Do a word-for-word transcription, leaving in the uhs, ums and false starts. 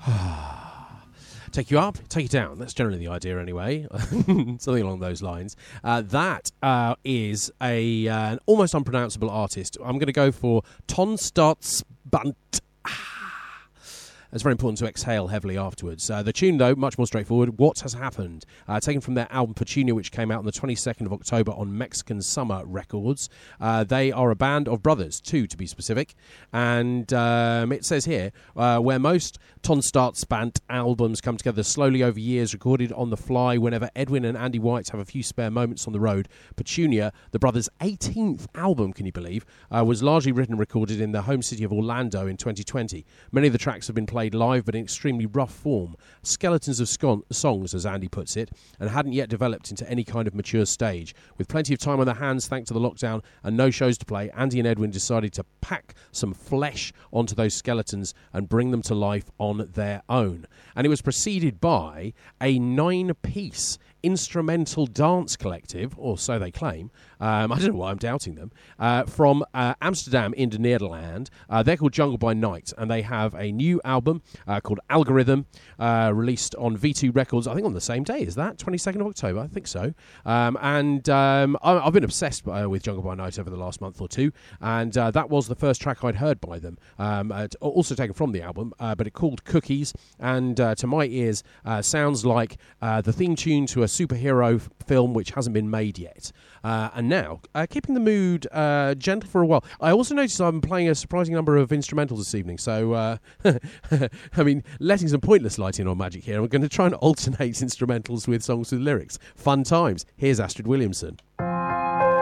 Take you up, take you down. That's generally the idea anyway. Something along those lines. Uh, that uh, is a uh, an almost unpronounceable artist. I'm going to go for Ton Stadsband. It's very important to exhale heavily afterwards. Uh, the tune, though, much more straightforward. What Has Happened? Uh, taken from their album Petunia, which came out on the twenty-second of October on Mexican Summer Records. Uh, they are a band of brothers, two to be specific. And um, it says here, uh, where most Ton Stadsband albums come together slowly over years, recorded on the fly whenever Edwin and Andy White have a few spare moments on the road. Petunia, the brothers' eighteenth album, can you believe, uh, was largely written and recorded in their home city of Orlando in twenty twenty. Many of the tracks have been played played live but in extremely rough form, skeletons of scon- songs, as Andy puts it, and hadn't yet developed into any kind of mature stage. With plenty of time on their hands thanks to the lockdown and no shows to play, Andy and Edwin decided to pack some flesh onto those skeletons and bring them to life on their own. And it was preceded by a nine-piece instrumental dance collective, or so they claim. Um, I don't know why I'm doubting them. Uh, from uh, Amsterdam in the Nederland. Uh, they're called Jungle by Night, and they have a new album uh, called Algorithm, uh, released on V two Records, I think on the same day, is that? twenty-second of October, I think so. Um, and um, I, I've been obsessed uh, with Jungle by Night over the last month or two, and uh, that was the first track I'd heard by them, um, uh, also taken from the album, uh, but it called Cookies, and uh, to my ears uh, sounds like uh, the theme tune to a superhero f- film which hasn't been made yet. Uh, and now, uh, keeping the mood uh, gentle for a while. I also noticed I'm playing a surprising number of instrumentals this evening, so uh, I mean, letting some pointless light in on Magic here. I'm going to try and alternate instrumentals with songs with lyrics. Fun times. Here's Astrid Williamson.